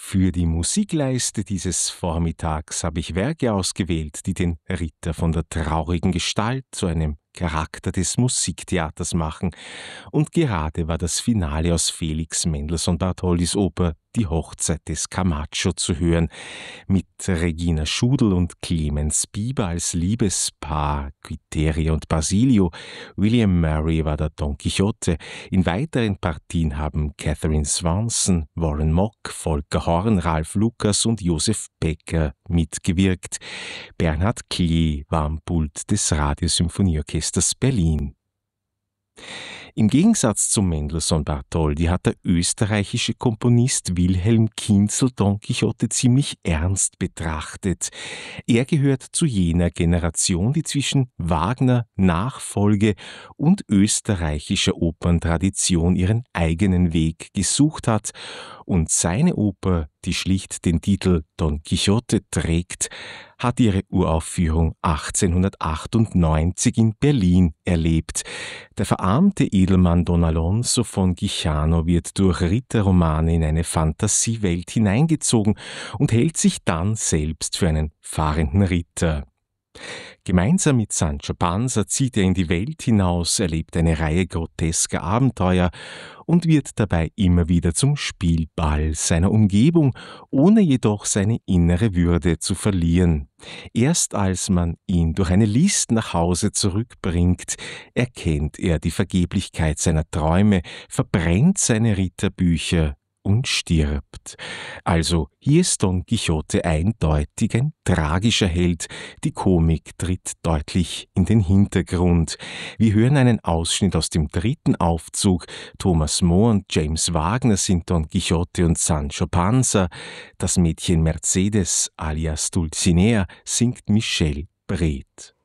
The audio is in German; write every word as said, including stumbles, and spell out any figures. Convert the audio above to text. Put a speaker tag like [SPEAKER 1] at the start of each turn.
[SPEAKER 1] Für die Musikleiste dieses Vormittags habe ich Werke ausgewählt, die den Ritter von der traurigen Gestalt zu einem Charakter des Musiktheaters machen. Und gerade war das Finale aus Felix Mendelssohn Bartholdys Oper Die Hochzeit des Camacho zu hören, mit Regina Schudel und Clemens Bieber als Liebespaar, Quiteria und Basilio. William Murray war der Don Quixote. In weiteren Partien haben Catherine Swanson, Warren Mock, Volker Horn, Ralf Lukas und Josef Becker mitgewirkt. Bernhard Klee war am Pult des Radiosymphonieorchesters Berlin. Im Gegensatz zu Mendelssohn Bartholdy hat der österreichische Komponist Wilhelm Kienzl Don Quixote ziemlich ernst betrachtet. Er gehört zu jener Generation, die zwischen Wagner, Nachfolge und österreichischer Operntradition ihren eigenen Weg gesucht hat. Und seine Oper, die schlicht den Titel Don Quixote trägt, hat ihre Uraufführung achtzehnhundertachtundneunzig in Berlin erlebt. Der verarmte Edelmann Don Alonso von Guichano wird durch Ritterromane in eine Fantasiewelt hineingezogen und hält sich dann selbst für einen fahrenden Ritter. Gemeinsam mit Sancho Panza zieht er in die Welt hinaus, erlebt eine Reihe grotesker Abenteuer und wird dabei immer wieder zum Spielball seiner Umgebung, ohne jedoch seine innere Würde zu verlieren. Erst als man ihn durch eine List nach Hause zurückbringt, erkennt er die Vergeblichkeit seiner Träume, verbrennt seine Ritterbücher und stirbt. Also hier ist Don Quixote eindeutig ein tragischer Held. Die Komik tritt deutlich in den Hintergrund. Wir hören einen Ausschnitt aus dem dritten Aufzug. Thomas Mohr und James Wagner sind Don Quixote und Sancho Panza. Das Mädchen Mercedes alias Dulcinea singt Michelle Breth.